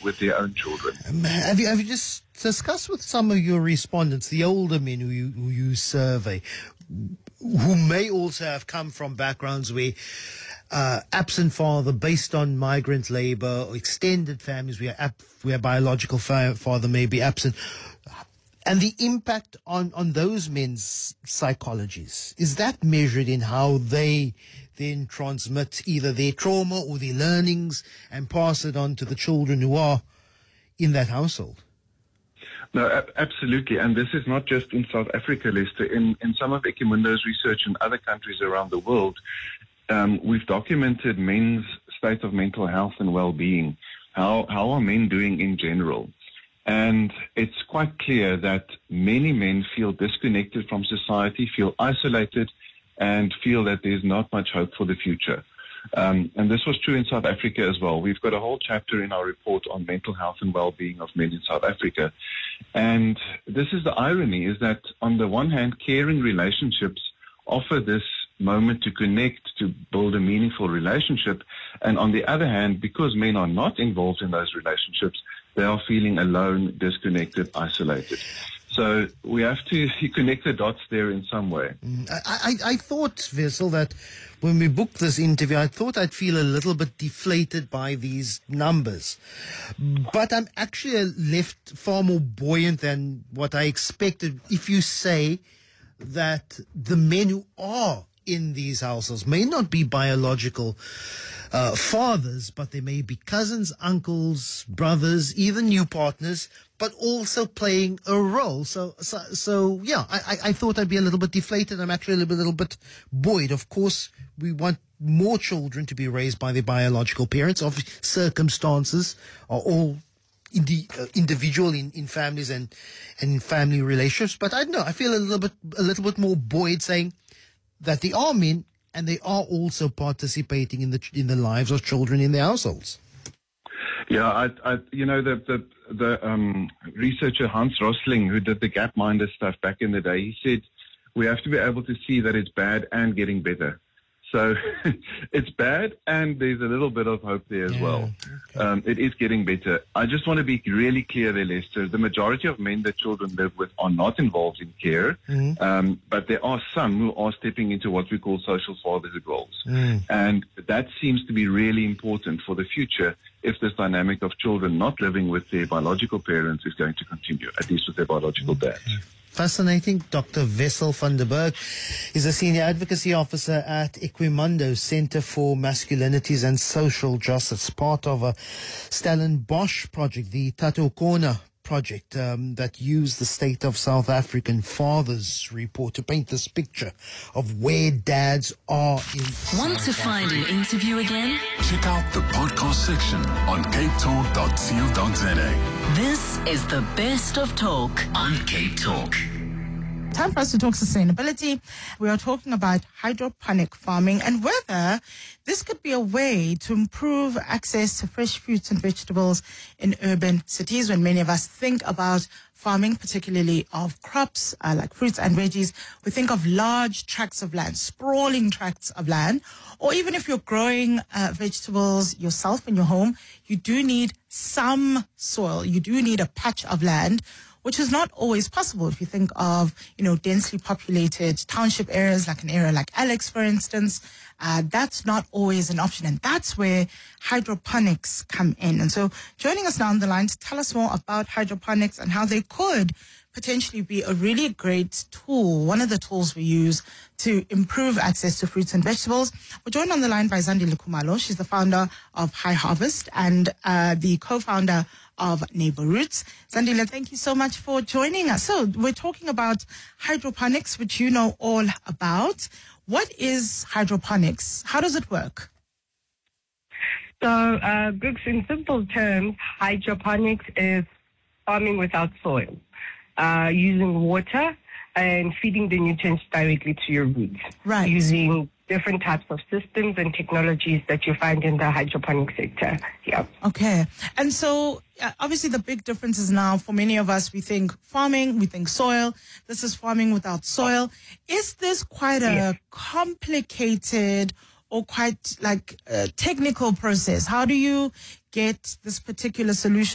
with their own children. Have you just discussed with some of your respondents, the older men who you survey, who may also have come from backgrounds where absent father based on migrant labor, or extended families where biological father may be absent, and the impact on those men's psychologies? Is that measured in how they then transmit either their trauma or their learnings and pass it on to the children who are in that household? No, absolutely. And this is not just in South Africa, Lester. In some of Ekimundo's research in other countries around the world, we've documented men's state of mental health and well-being. How are men doing in general? And it's quite clear that many men feel disconnected from society, feel isolated, and feel that there's not much hope for the future. And this was true in South Africa as well. We've got a whole chapter in our report on mental health and well-being of men in South Africa. And this is the irony, is that on the one hand, caring relationships offer this moment to connect, to build a meaningful relationship. And on the other hand, because men are not involved in those relationships, they are feeling alone, disconnected, isolated. So we have to connect the dots there in some way. I thought, Wessel, that when we booked this interview, I thought I'd feel a little bit deflated by these numbers. But I'm actually left far more buoyant than what I expected if you say that the men who are in these households may not be biological fathers, but they may be cousins, uncles, brothers, even new partners, but also playing a role. So yeah, I thought I'd be a little bit deflated. I'm actually a little bit buoyed. Of course, we want more children to be raised by their biological parents. Of circumstances are all individual in families and in family relationships. But I don't know. I feel a little bit more buoyed saying that they are men and they are also participating in the lives of children in their households. Yeah, the researcher Hans Rosling, who did the Gapminder stuff back in the day, he said we have to be able to see that it's bad and getting better. So it's bad, and there's a little bit of hope there as well. Okay. It is getting better. I just want to be really clear there, Lester. The majority of men that children live with are not involved in care, but there are some who are stepping into what we call social fatherhood roles. And that seems to be really important for the future if this dynamic of children not living with their biological parents is going to continue, at least with their biological dads. Fascinating. Dr. Wessel van der Berg is a Senior Advocacy Officer at Equimundo Center for Masculinities and Social Justice, part of a Stellenbosch project, the Tato Corner project, that used the State of South African Fathers report to paint this picture of where dads are in Want to find an interview again? Check out the podcast section on capetalk.co.za. This is the best of talk on Cape Talk. Time for us to talk sustainability. We are talking about hydroponic farming and whether this could be a way to improve access to fresh fruits and vegetables in urban cities. When many of us think about farming, particularly of crops like fruits and veggies, we think of large tracts of land, sprawling tracts of land. Or even if you're growing vegetables yourself in your home, you do need some soil. You do need a patch of land, which is not always possible. If you think of, densely populated township areas, like an area like Alex, for instance, that's not always an option. And that's where hydroponics come in. And so joining us now on the line to tell us more about hydroponics and how they could potentially be a really great tool, one of the tools we use to improve access to fruits and vegetables. We're joined on the line by Zandile Khumalo. She's the founder of High Harvest and the co-founder of Neighbor Roots. Zandile, thank you so much for joining us. So we're talking about hydroponics, which you know all about. What is hydroponics? How does it work? So, Gooks, in simple terms, hydroponics is farming without soil, using water and feeding the nutrients directly to your roots. Right. Using different types of systems and technologies that you find in the hydroponic sector. Yeah. Okay. And so obviously the big difference is now for many of us, we think farming, we think soil. This is farming without soil. Is this quite a complicated or quite like a technical process? How do you get this particular solution